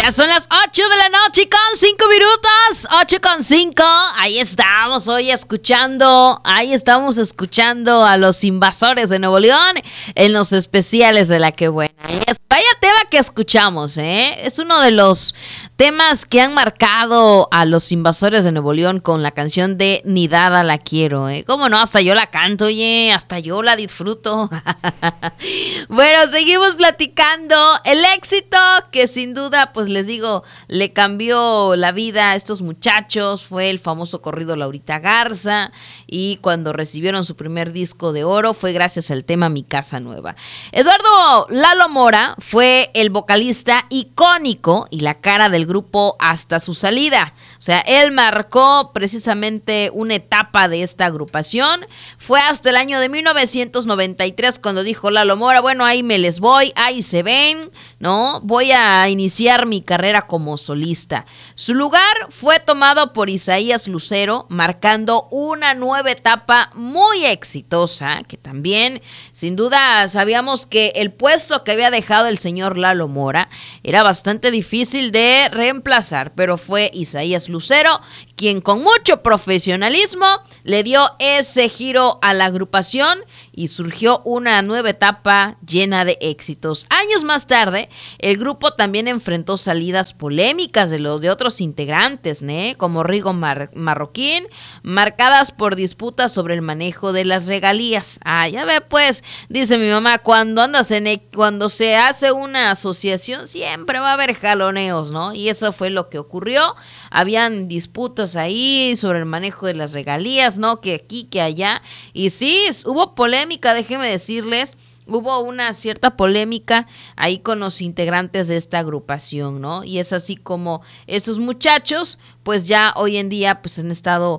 Ya son las 8 de la noche con 5 minutos. 8:05. Ahí estamos escuchando a los Invasores de Nuevo León en los especiales de La Que Buena. Vaya tema que escuchamos, es uno de los temas que han marcado a los Invasores de Nuevo León con la canción de Ni Dada La Quiero, ¿Cómo no? Hasta yo la canto, hasta yo la disfruto. Bueno, seguimos platicando. El éxito que sin duda, pues les digo, le cambió la vida a estos muchachos fue el famoso corrido Laurita Garza, y cuando recibieron su primer disco de oro fue gracias al tema Mi Casa Nueva. Eduardo Lalo Mora fue el vocalista icónico y la cara del grupo hasta su salida. O sea, él marcó precisamente una etapa de esta agrupación. Fue hasta el año de 1993 cuando dijo Lalo Mora, bueno, ahí me les voy, ahí se ven, ¿no? Voy a iniciar mi carrera como solista. Su lugar fue tomado por Isaías Lucero, marcando una nueva etapa muy exitosa, que también, sin duda, sabíamos que el puesto que había dejado el señor Lalo Mora era bastante difícil de reemplazar, pero fue Isaías Lucero quien con mucho profesionalismo le dio ese giro a la agrupación y surgió una nueva etapa llena de éxitos. Años más tarde, el grupo también enfrentó salidas polémicas de otros integrantes, como Rigo Marroquín, marcadas por disputas sobre el manejo de las regalías. Ya ve pues, dice mi mamá, cuando se hace una asociación siempre va a haber jaloneos, ¿no? Y eso fue lo que ocurrió. Habían disputas ahí sobre el manejo de las regalías, ¿no? Que aquí, que allá. Y sí, hubo polémica, déjenme decirles. Hubo una cierta polémica ahí con los integrantes de esta agrupación, ¿no? Y es así como esos muchachos, pues ya hoy en día, pues han estado,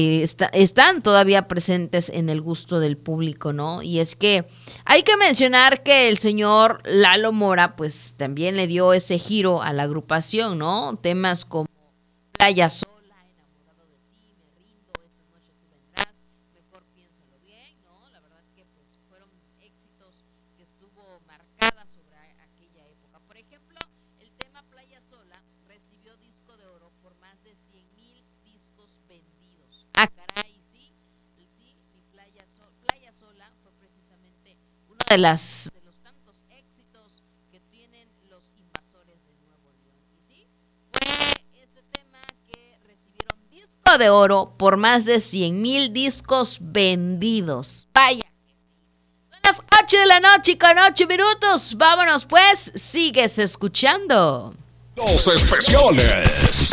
están todavía presentes en el gusto del público, ¿no? Y es que hay que mencionar que el señor Lalo Mora, pues también le dio ese giro a la agrupación, ¿no? Temas como Playa Sola, Enamorado de ti, Me rindo, Esta noche tú vendrás, Mejor piénsalo bien, ¿no? La verdad que pues fueron éxitos que estuvo marcada sobre aquella época. Por ejemplo, el tema Playa Sola recibió disco de oro por más de 100,000 discos vendidos. Caray, sí, mi Playa Sola fue precisamente uno de los tantos éxitos que tienen los Invasores de Nuevo León. Y sí, fue ese tema que recibieron disco de oro por más de 100,000 discos vendidos. Vaya que sí. Son las 8 de la noche con 8 minutos. Vámonos pues, sigues escuchando Los especiales.